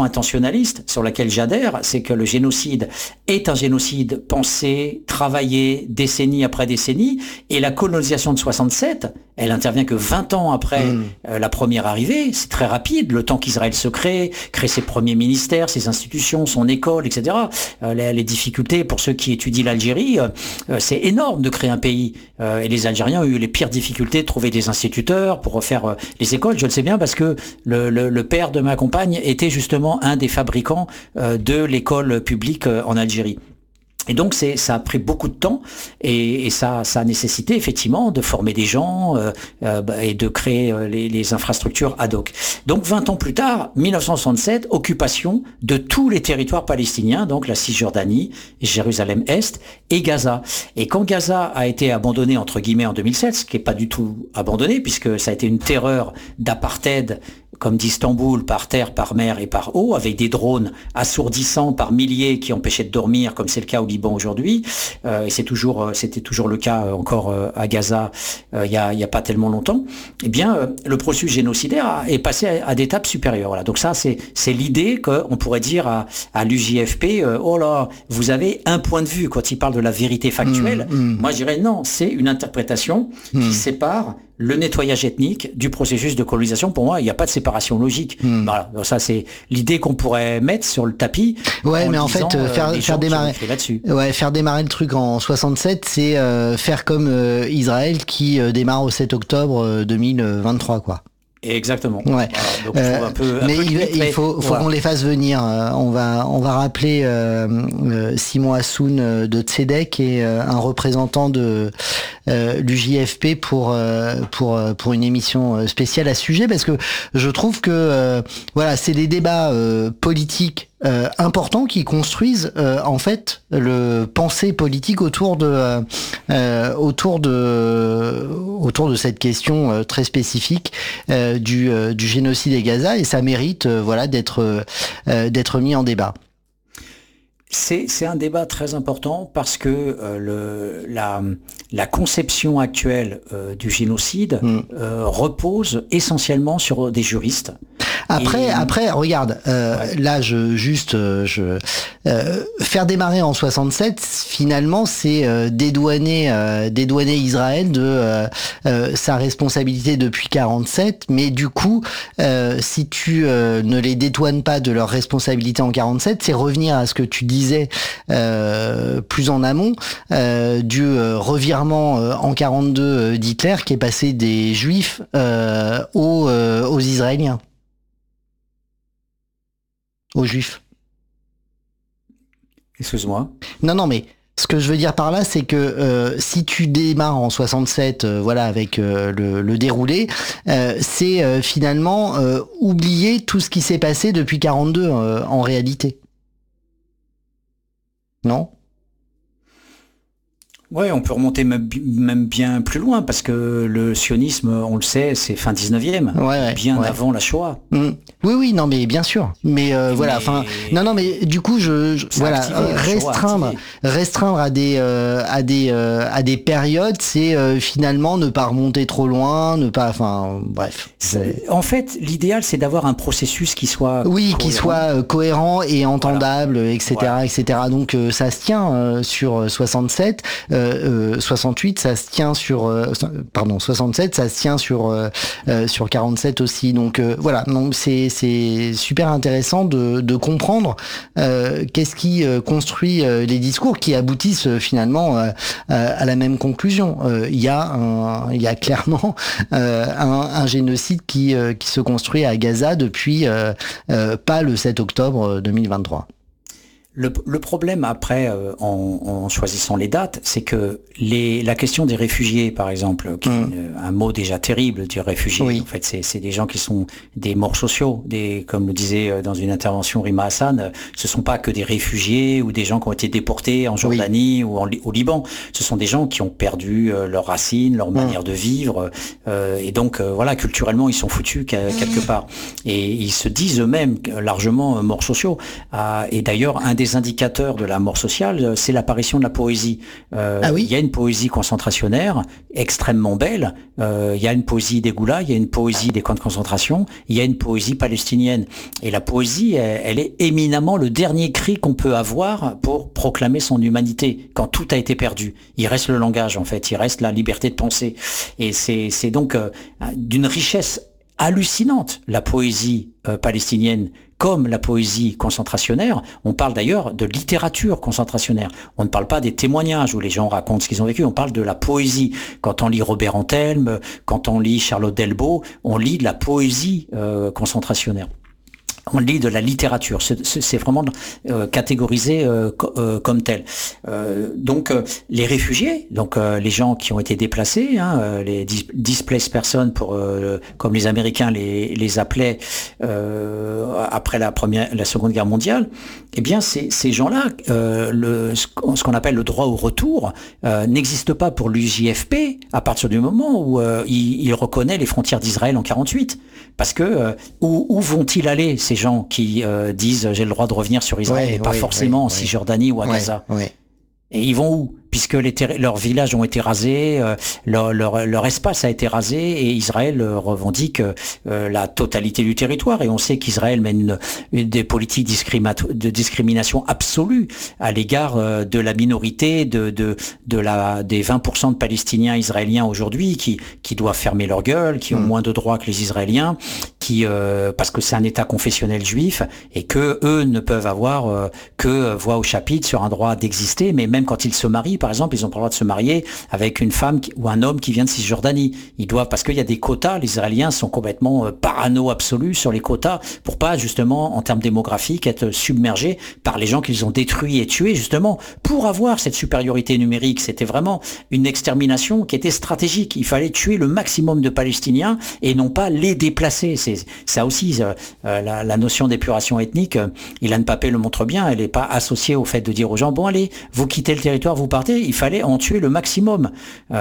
intentionnaliste sur laquelle j'adhère, c'est que le génocide est un génocide pensé, travaillé, décennie après décennie, et la colonisation de 67, elle intervient que 20 ans après la première arrivée. C'est très rapide, le temps qu'Israël se crée ses premiers ministères, ses institutions, son école, etc. Les difficultés pour ceux qui étudient l'Algérie, c'est énorme de créer un pays. Et les Algériens ont eu les pires difficultés de trouver des instituteurs pour refaire les écoles. Je le sais bien parce que le père de ma compagne était justement un des fabricants de l'école publique en Algérie. Et donc ça a pris beaucoup de temps et ça a nécessité effectivement de former des gens et de créer les infrastructures ad hoc. Donc 20 ans plus tard, 1967, occupation de tous les territoires palestiniens, donc la Cisjordanie, Jérusalem-Est et Gaza. Et quand Gaza a été abandonné entre guillemets en 2007, ce qui n'est pas du tout abandonné puisque ça a été une terreur d'apartheid comme d'Istanbul, par terre, par mer et par eau, avec des drones assourdissants par milliers qui empêchaient de dormir, comme c'est le cas au Liban aujourd'hui. Et c'était toujours le cas encore à Gaza il y a pas tellement longtemps. Eh bien, le processus génocidaire est passé à d'étapes supérieures. Voilà. Donc ça, c'est l'idée qu'on pourrait dire à l'UJFP, oh là, vous avez un point de vue quand il parle de la vérité factuelle. Moi, je dirais non, c'est une interprétation qui sépare le nettoyage ethnique du processus de colonisation. Pour moi, il n'y a pas de séparation logique. Voilà. Donc ça, c'est l'idée qu'on pourrait mettre sur le tapis. Ouais, mais en fait, faire démarrer le truc en 67, c'est faire comme Israël qui démarre au 7 octobre 2023, quoi. Exactement. Ouais. Voilà, donc il faut qu'on les fasse venir. On va rappeler Simon Hassoun de Tzedek et un représentant de l'UJFP pour une émission spéciale à ce sujet, parce que je trouve que c'est des débats politiques importants qui construisent en fait le pensée politique autour de cette question très spécifique du génocide à Gaza, et ça mérite d'être mis en débat. C'est un débat très important parce que la conception actuelle du génocide repose essentiellement sur des juristes. Après, regarde, là, faire démarrer en 67, finalement, c'est dédouaner Israël de sa responsabilité depuis 47, mais du coup, si tu ne les dédouanes pas de leur responsabilité en 47, c'est revenir à ce que tu disais plus en amont du revirement en 42 d'Hitler, qui est passé des Juifs aux Israéliens. Aux Juifs. Excuse-moi. Non, mais ce que je veux dire par là, c'est que si tu démarres en 67, avec le déroulé, c'est finalement oublier tout ce qui s'est passé depuis 42 en réalité. Non ? Ouais, on peut remonter même bien plus loin, parce que le sionisme, on le sait, c'est fin 19e, avant la Shoah. Oui, non, mais bien sûr. Mais mais du coup, restreindre à des périodes, c'est finalement ne pas remonter trop loin, En fait, l'idéal, c'est d'avoir un processus qui soit cohérent et entendable, etc., etc. Donc ça se tient sur 67. 68, ça se tient sur 67, ça se tient sur 47 aussi. Donc donc c'est super intéressant de comprendre qu'est-ce qui construit les discours qui aboutissent finalement à la même conclusion. Il y a clairement un génocide qui se construit à Gaza depuis pas le 7 octobre 2023. Le problème après, en choisissant les dates, c'est que la question des réfugiés, par exemple, qui est un mot déjà terrible, dire réfugié. Oui. En fait, c'est des gens qui sont des morts sociaux, comme le disait dans une intervention Rima Hassan, ce sont pas que des réfugiés ou des gens qui ont été déportés en Jordanie ou au Liban. Ce sont des gens qui ont perdu leurs racines, leur manière de vivre, et donc culturellement ils sont foutus quelque part. Et ils se disent eux-mêmes largement morts sociaux. Et d'ailleurs, un des indicateurs de la mort sociale, c'est l'apparition de la poésie. Il y a une poésie concentrationnaire extrêmement belle. Il y a une poésie des goulags, il y a une poésie des camps de concentration, il y a une poésie palestinienne. Et la poésie, elle est éminemment le dernier cri qu'on peut avoir pour proclamer son humanité quand tout a été perdu. Il reste le langage, en fait, il reste la liberté de penser. Et c'est donc d'une richesse hallucinante, la poésie palestinienne, comme la poésie concentrationnaire. On parle d'ailleurs de littérature concentrationnaire. On ne parle pas des témoignages où les gens racontent ce qu'ils ont vécu, on parle de la poésie. Quand on lit Robert Antelme, quand on lit Charlotte Delbo, on lit de la poésie concentrationnaire. On lit de la littérature, c'est vraiment catégorisé comme tel. Donc les réfugiés, donc les gens qui ont été déplacés, les displaced persons, comme les Américains les appelaient après la Seconde Guerre mondiale, eh bien ces gens-là, ce qu'on appelle le droit au retour, n'existe pas pour l'UJFP à partir du moment où il reconnaît les frontières d'Israël en 48. Parce que où vont-ils aller ces gens qui disent j'ai le droit de revenir sur Israël et pas forcément en Cisjordanie ou à Gaza? Et ils vont où? Puisque leurs villages ont été rasés, leur espace a été rasé, et Israël revendique la totalité du territoire. Et on sait qu'Israël mène des politiques de discrimination absolue à l'égard de la minorité des 20% de Palestiniens israéliens aujourd'hui qui doivent fermer leur gueule, qui ont moins de droits que les Israéliens, parce que c'est un État confessionnel juif et que eux ne peuvent avoir que voix au chapitre sur un droit d'exister, mais même quand ils se marient, par exemple, ils n'ont pas le droit de se marier avec une femme ou un homme qui vient de Cisjordanie. Ils doivent, parce qu'il y a des quotas, les Israéliens sont complètement parano absolus sur les quotas pour pas, justement, en termes démographiques, être submergés par les gens qu'ils ont détruits et tués, justement, pour avoir cette supériorité numérique. C'était vraiment une extermination qui était stratégique. Il fallait tuer le maximum de Palestiniens et non pas les déplacer. C'est ça aussi, la notion d'épuration ethnique, Ilan Pappé le montre bien, elle n'est pas associée au fait de dire aux gens, bon allez, vous quittez le territoire, vous partez. Il fallait en tuer le maximum.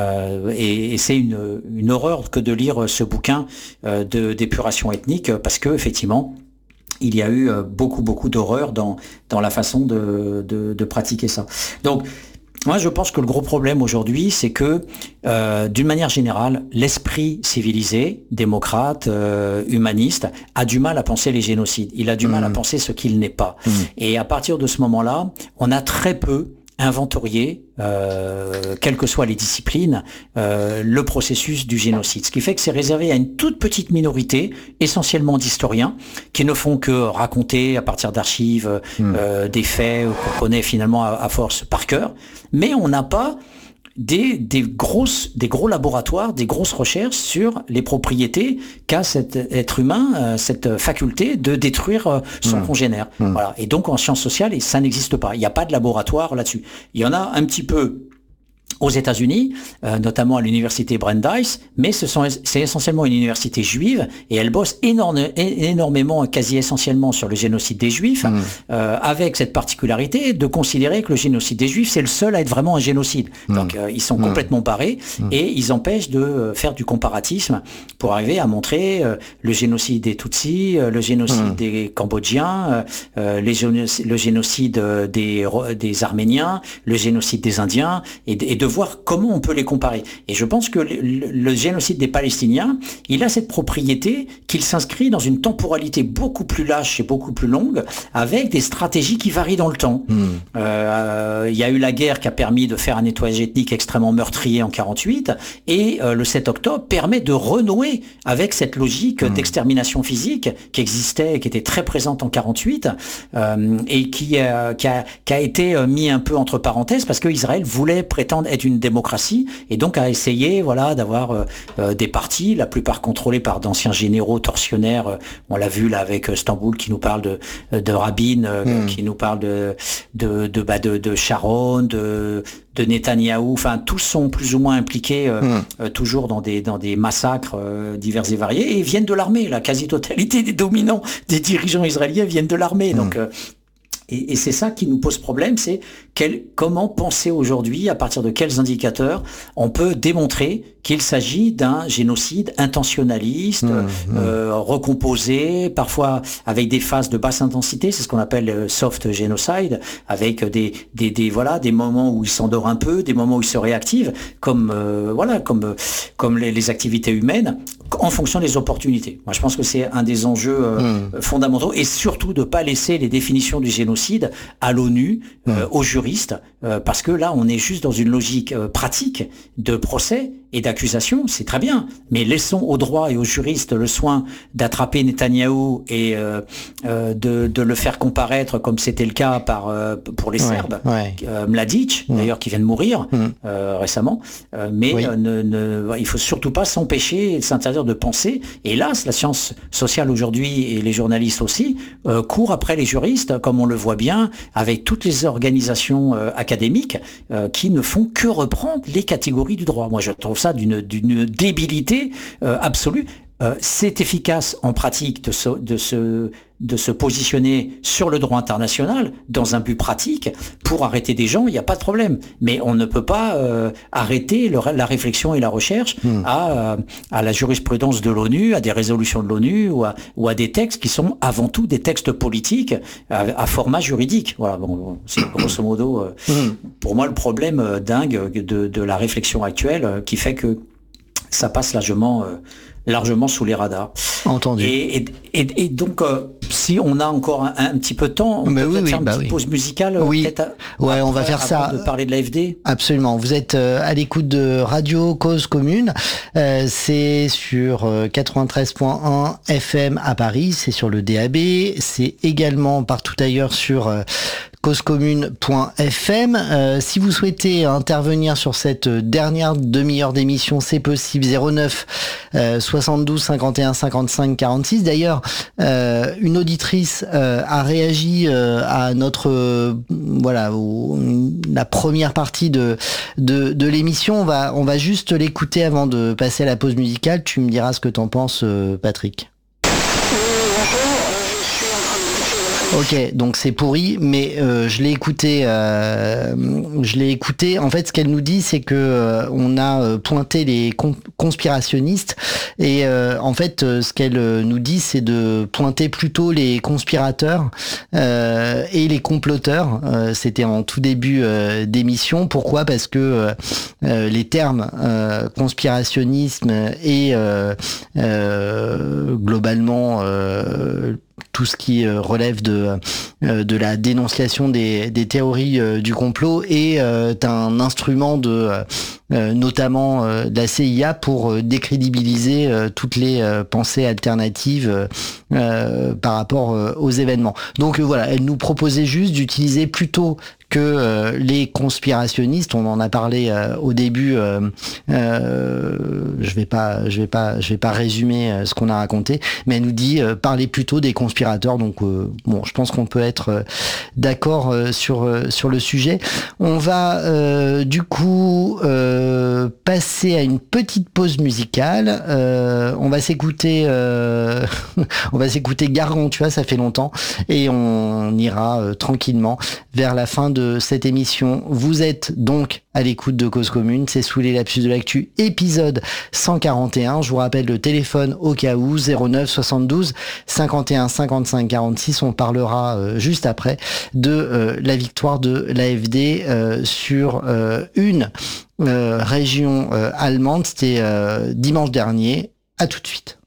Et c'est une horreur que de lire ce bouquin d'épuration ethnique, parce que effectivement, il y a eu beaucoup d'horreur dans la façon de pratiquer ça. Donc, moi, je pense que le gros problème aujourd'hui, c'est que, d'une manière générale, l'esprit civilisé, démocrate, humaniste, a du mal à penser les génocides. Il a du mal à penser ce qu'il n'est pas. Et à partir de ce moment-là, on a très peu inventorier, quelles que soient les disciplines, le processus du génocide. Ce qui fait que c'est réservé à une toute petite minorité, essentiellement d'historiens, qui ne font que raconter à partir d'archives des faits qu'on connaît finalement à force par cœur, mais on n'a pas des gros laboratoires, des grosses recherches sur les propriétés qu'a cet être humain, cette faculté de détruire son congénère. Voilà. Et donc en sciences sociales, ça n'existe pas. Il n'y a pas de laboratoire là-dessus. Il y en a un petit peu aux États-Unis, notamment à l'université Brandeis, mais c'est essentiellement une université juive, et elle bosse énormément, quasi essentiellement sur le génocide des Juifs, avec cette particularité de considérer que le génocide des Juifs, c'est le seul à être vraiment un génocide. Donc ils sont complètement barrés, et ils empêchent de faire du comparatisme pour arriver à montrer le génocide des Tutsis, le génocide des Cambodgiens, le génocide des Arméniens, le génocide des Indiens, et de voir comment on peut les comparer. Et je pense que le génocide des Palestiniens, il a cette propriété qu'il s'inscrit dans une temporalité beaucoup plus lâche et beaucoup plus longue, avec des stratégies qui varient dans le temps. Il y a eu la guerre qui a permis de faire un nettoyage ethnique extrêmement meurtrier en 48, et le 7 octobre permet de renouer avec cette logique d'extermination physique qui existait et qui était très présente en 48, et qui a été mis un peu entre parenthèses parce que Israël voulait prétendre être une démocratie, et donc a essayé d'avoir des partis, la plupart contrôlés par d'anciens généraux tortionnaires. On l'a vu là avec Stamboul qui nous parle de Rabin, qui nous parle de Sharon, de Netanyahou. Enfin, tous sont plus ou moins impliqués toujours dans des massacres divers et variés, et viennent de l'armée. La quasi-totalité des dominants, des dirigeants israéliens viennent de l'armée. Donc Et c'est ça qui nous pose problème, c'est comment penser aujourd'hui, à partir de quels indicateurs, on peut démontrer qu'il s'agit d'un génocide intentionnaliste, recomposé, parfois avec des phases de basse intensité, c'est ce qu'on appelle soft genocide, avec des moments où il s'endort un peu, des moments où il se réactive, comme les activités humaines, en fonction des opportunités. Moi, je pense que c'est un des enjeux fondamentaux, et surtout de pas laisser les définitions du génocide à l'ONU, aux juristes, parce que là, on est juste dans une logique pratique de procès et d'accusation, c'est très bien, mais laissons aux droits et aux juristes le soin d'attraper Netanyahou et de le faire comparaître, comme c'était le cas pour les Serbes, Mladic, d'ailleurs, qui vient de mourir récemment, mais il faut surtout pas s'empêcher et s'interdire de penser. Et hélas, la science sociale aujourd'hui et les journalistes aussi courent après les juristes, comme on le voit bien avec toutes les organisations académiques qui ne font que reprendre les catégories du droit. Moi, je trouve ça d'une débilité absolue. C'est efficace en pratique de se positionner sur le droit international dans un but pratique pour arrêter des gens, il n'y a pas de problème. Mais on ne peut pas arrêter la réflexion et la recherche à la jurisprudence de l'ONU, à des résolutions de l'ONU ou à des textes qui sont avant tout des textes politiques à format juridique. Voilà, bon, c'est grosso modo pour moi le problème dingue de la réflexion actuelle qui fait que ça passe largement sous les radars. Entendu. Et donc, si on a encore un petit peu de temps, on peut peut-être faire une petite pause musicale. On va faire ça. De parler de l'AfD. Absolument. Vous êtes à l'écoute de Radio Cause Commune. C'est sur 93.1 FM à Paris. C'est sur le DAB. C'est également partout ailleurs sur causecommune.fm. Si vous souhaitez intervenir sur cette dernière demi-heure d'émission, c'est possible. 09 72 51 55 46. D'ailleurs, une auditrice a réagi à notre la première partie de l'émission. On va juste l'écouter avant de passer à la pause musicale. Tu me diras ce que t'en penses, Patrick. Ok, donc c'est pourri, mais je l'ai écouté. En fait, ce qu'elle nous dit, c'est que on a pointé les conspirationnistes, et en fait, ce qu'elle nous dit, c'est de pointer plutôt les conspirateurs et les comploteurs. C'était en tout début d'émission. Pourquoi ? Parce que les termes conspirationnisme et globalement tout ce qui relève de la dénonciation des théories du complot est un instrument notamment de la CIA pour décrédibiliser toutes les pensées alternatives par rapport aux événements. Donc voilà, elle nous proposait juste d'utiliser plutôt que les conspirationnistes, on en a parlé au début, je vais pas résumer ce qu'on a raconté, mais elle nous dit parler plutôt des conspirateurs. Donc je pense qu'on peut être d'accord sur le sujet. On va du coup passer à une petite pause musicale. On va s'écouter Gargan, tu vois, ça fait longtemps, et on ira tranquillement vers la fin de cette émission. Vous êtes donc à l'écoute de Cause Commune, c'est Sous les lapsus de l'actu, épisode 141. Je vous rappelle le téléphone au cas où, 09 72 51 55 46. On parlera juste après de la victoire de l'AfD sur une région allemande. C'était dimanche dernier. À tout de suite.